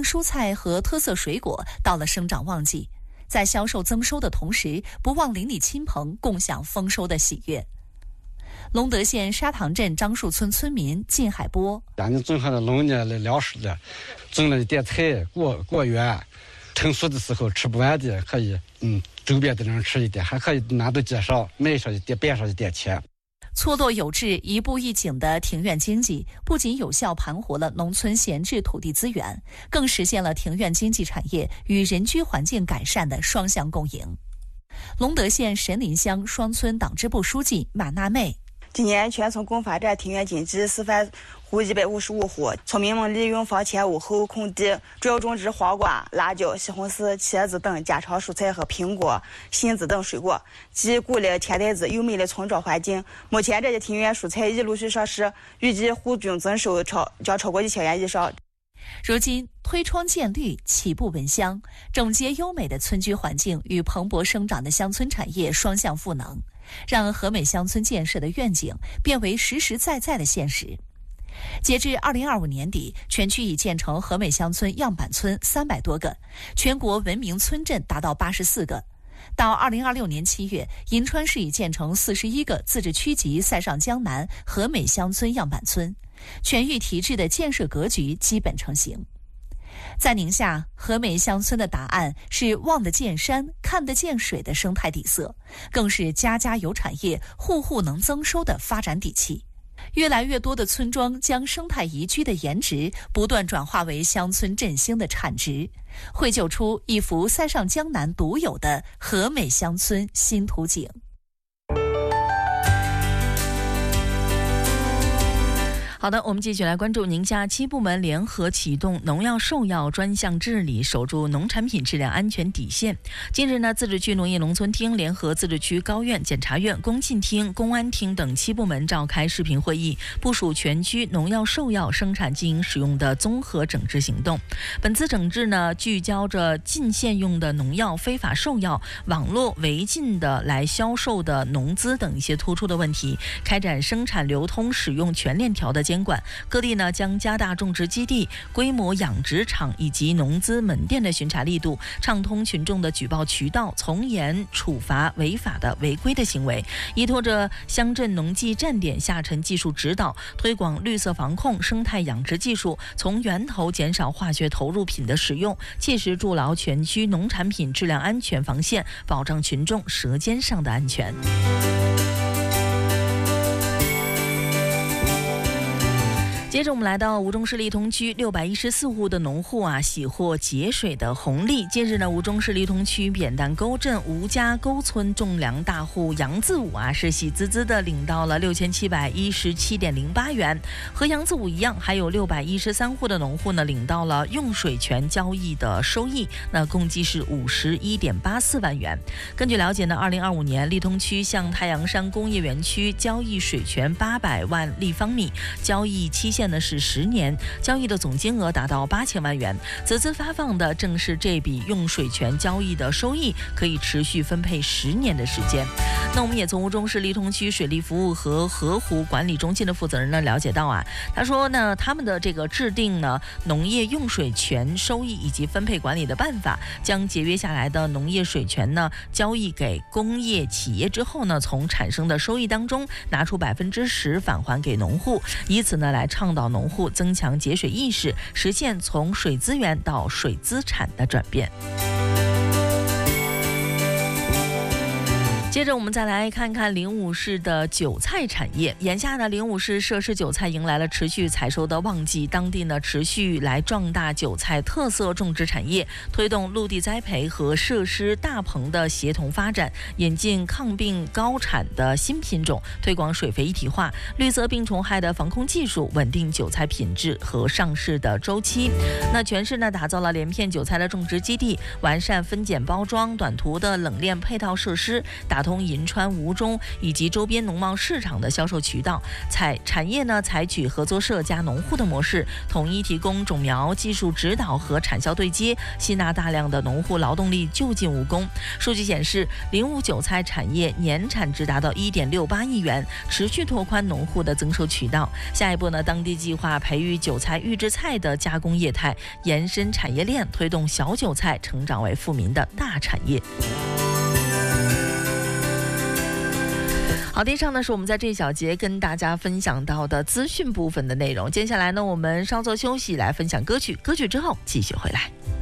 蔬菜和特色水果到了生长旺季，在销售增收的同时，不忘邻里亲朋共享丰收的喜悦。隆德县沙塘镇樟树村村民靳海波： 俺们种上的龙呢，粮食的，种了一点菜，过园，成熟的时候吃不完的可以，周边的人吃一点，还可以拿到街上卖上一点，变上一点钱。 错落有致、一步一景的庭院经济，不仅有效盘活了农村闲置土地资源，更实现了庭院经济产业与人居环境改善的双向共赢。隆德县神林乡双村党支部书记马娜妹： 今年全村共发展庭院经济示范户155户，村民们利用房前屋后空地，主要种植黄瓜、辣椒、西红柿、茄子等家常蔬菜和苹果、杏子等水果，既鼓励甜袋子，又美了村庄环境。目前这些庭院蔬菜已陆续上市，预计户均增收将超过1000元以上。 如今推窗见绿，起步闻香，整洁优美的村居环境与蓬勃生长的乡村产业双向赋能，让和美乡村建设的愿景变为实实在在的现实。截至2025年底，全区已建成和美乡村样板村300多个，全国文明村镇达到84个。到2026年7月，银川市已建成41个自治区级塞上江南和美乡村样板村，全域提质的建设格局基本成型。在宁夏，和美乡村的答案是望得见山、看得见水的生态底色，更是家家有产业、户户能增收的发展底气。越来越多的村庄将生态宜居的颜值不断转化为乡村振兴的产值，绘就出一幅塞上江南独有的和美乡村新图景。好的，我们继续来关注宁夏7部门联合启动农药兽药专项治理，守住农产品质量安全底线。近日呢，自治区农业农村厅联合自治区高院、检察院、公信厅、公安厅等7部门召开视频会议，部署全区农药兽药生产经营使用的综合整治行动。本次整治呢，聚焦着禁限用的农药、非法兽药、网络违禁的来销售的农资等一些突出的问题，开展生产、流通、使用全链条的监管。各地呢将加大种植基地、规模养殖场以及农资门店的巡查力度，畅通群众的举报渠道，从严处罚违法的违规的行为。依托着乡镇农技站点下沉技术指导，推广绿色防控、生态养殖技术，从源头减少化学投入品的使用，切实筑牢全区农产品质量安全防线，保障群众舌尖上的安全。接着我们来到吴中市利通区614户的农户喜获节水的红利。近日呢，吴中市利通区扁担沟镇吴家沟村种粮大户杨自武是喜滋滋的领到了6717.08元，和杨自武一样，还有613户的农户呢领到了用水权交易的收益，那共计是51.84万元。根据了解呢，2025年利通区向太阳山工业园区交易水权800万立方米，交易期限呢是10年，交易的总金额达到8000万元。此次发放的正是这笔用水权交易的收益，可以持续分配10年的时间。那我们也从吴中市利通区水利服务和河湖管理中心的负责人呢了解到他说呢，他们的这个制定呢农业用水权收益以及分配管理的办法，将节约下来的农业水权呢交易给工业企业之后呢，从产生的收益当中拿出10%返还给农户，以此呢来倡导农户增强节水意识，实现从水资源到水资产的转变。接着我们再来看看灵武市的韭菜产业。眼下呢，灵武市涉事韭菜迎来了持续采收的旺季，当地呢持续来壮大韭菜特色种植产业，推动陆地栽培和设施大棚的协同发展，引进抗病高产的新品种，推广水肥一体化、绿色病虫害的防控技术，稳定韭菜品质和上市的周期。那全市呢打造了连片韭菜的种植基地，完善分拣包装、短途的冷链配套设施，打打通银川、吴中以及周边农贸市场的销售渠道。产业呢采取合作社加农户的模式，统一提供种苗、技术指导和产销对接，吸纳大量的农户劳动力就近务工。数据显示，临芜韭菜产业年产值达到1.68亿元，持续拓宽农户的增收渠道。下一步呢，当地计划培育韭菜预制菜的加工业态，延伸产业链，推动小韭菜成长为富民的大产业。好的，以上呢是我们在这一小节跟大家分享到的资讯部分的内容。接下来呢，我们稍作休息，来分享歌曲，歌曲之后继续回来。